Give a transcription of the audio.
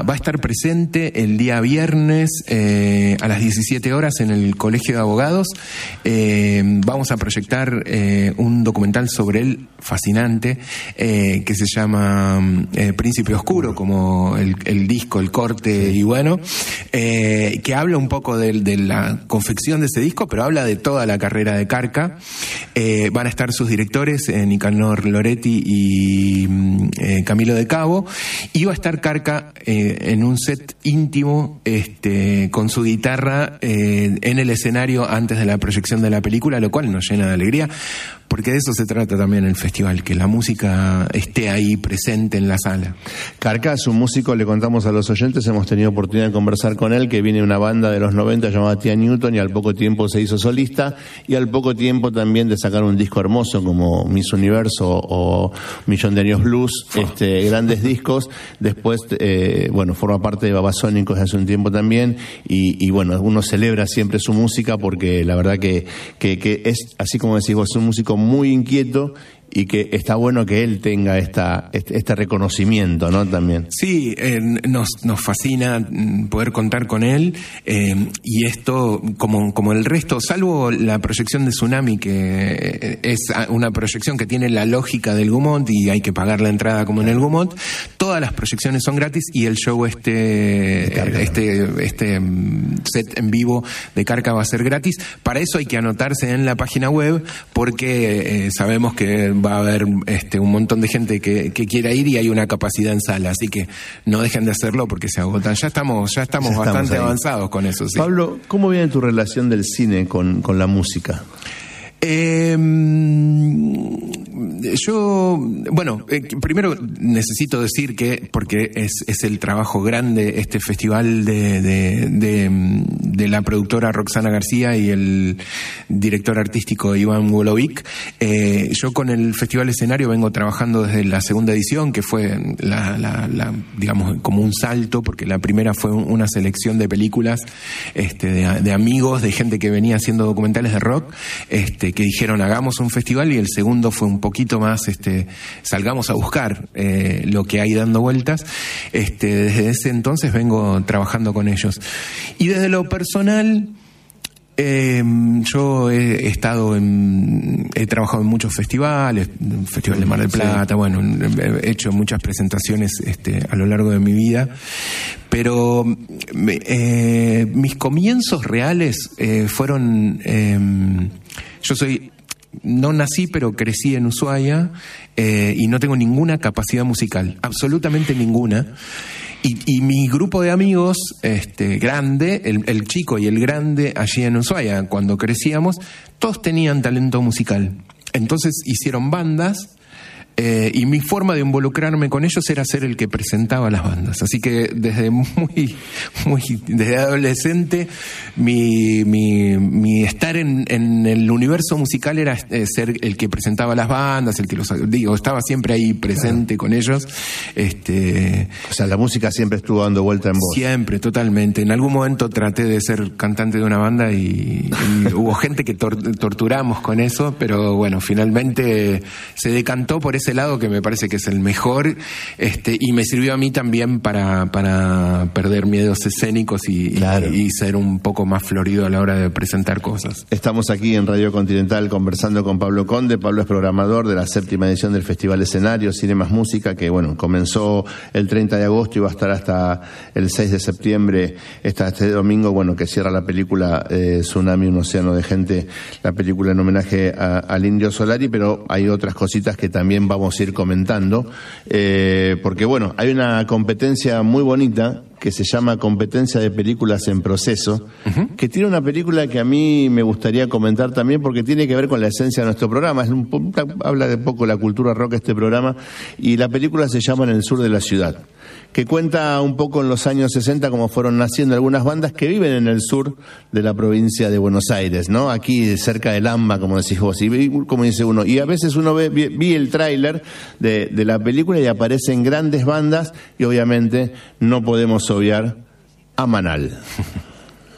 va a estar presente el día viernes a las 17 horas en el Colegio de Abogados. Vamos a proyectar un documental sobre él fascinante que se llama Príncipe Oscuro, como el disco, el corte, y bueno, que habla un poco de la confección de ese disco, pero habla de toda la carrera de Carca. Van a estar sus directores, Nicanor Loretti y Camilo de Cabo, y va a estar Carca en un set íntimo con su guitarra en el escenario antes de la proyección de la película, lo cual nos llena de alegría, porque de eso se trata también el festival, que la música esté ahí presente en la sala. Carca es un músico, le contamos a los oyentes, hemos tenido oportunidad de conversar con él, que viene de una banda de los 90 llamada Tía Newton, y al poco tiempo se hizo solista, y al poco tiempo también de sacar un disco hermoso como Miss Universo o Millón de Años Blues, grandes discos. Después, forma parte de Babasónicos hace un tiempo también, y bueno, uno celebra siempre su música porque la verdad que es, así como decís vos, es un músico muy inquieto, y que está bueno que él tenga este reconocimiento, ¿no? También. Sí, nos fascina poder contar con él, y esto, como el resto, salvo la proyección de Tsunami, que es una proyección que tiene la lógica del Gaumont y hay que pagar la entrada como en el Gaumont, todas las proyecciones son gratis, y el show set en vivo de Carca va a ser gratis. Para eso hay que anotarse en la página web, porque sabemos que va a haber un montón de gente que quiera ir, y hay una capacidad en sala, así que no dejen de hacerlo porque se agotan. Ya estamos bastante avanzados con eso. Sí. Pablo, ¿cómo viene tu relación del cine con la música? Primero necesito decir que, porque es el trabajo grande, este festival de la productora Roxana García y el director artístico Iván Wolovic. Yo con el Festival Escenario vengo trabajando desde la segunda edición, que fue digamos, como un salto, porque la primera fue una selección de películas de amigos, de gente que venía haciendo documentales de rock, que dijeron hagamos un festival, y el segundo fue un poquito más salgamos a buscar lo que hay dando vueltas. Desde ese entonces vengo trabajando con ellos, y desde lo personal, yo he trabajado en muchos festivales, Festival de Mar del Plata, sí. He hecho muchas presentaciones a lo largo de mi vida, pero mis comienzos reales fueron, no nací, pero crecí en Ushuaia, y no tengo ninguna capacidad musical, absolutamente ninguna. Y mi grupo de amigos, grande, el chico y el grande, allí en Ushuaia, cuando crecíamos, todos tenían talento musical. Entonces hicieron bandas, y mi forma de involucrarme con ellos era ser el que presentaba las bandas. Así que desde desde adolescente, mi estar en el universo musical era ser el que presentaba las bandas, el que estaba siempre ahí presente con ellos. O sea, la música siempre estuvo dando vuelta en vos. Siempre, totalmente. En algún momento traté de ser cantante de una banda y hubo gente que torturamos con eso, pero bueno, finalmente se decantó por ese lado, que me parece que es el mejor, y me sirvió a mí también para perder miedos escénicos y ser un poco más florido a la hora de presentar cosas. Estamos aquí en Radio Continental conversando con Pablo Conde. Pablo es programador de la 7ª edición del Festival Escenario Cine más Música, que comenzó el 30 de agosto y va a estar hasta el 6 de septiembre, este domingo, que cierra la película Tsunami, un océano de gente, la película en homenaje al Indio Solari, pero hay otras cositas que también vamos a ir comentando, porque hay una competencia muy bonita que se llama Competencia de Películas en Proceso, que tiene una película que a mí me gustaría comentar también, porque tiene que ver con la esencia de nuestro programa. Habla de poco la cultura rock este programa, y la película se llama En el sur de la ciudad, que cuenta un poco en los años 60 cómo fueron naciendo algunas bandas que viven en el sur de la provincia de Buenos Aires, ¿no? Aquí cerca del AMBA, como decís vos, y como dice uno, y a veces uno vi el tráiler de la película y aparecen grandes bandas, y obviamente no podemos obviar a Manal.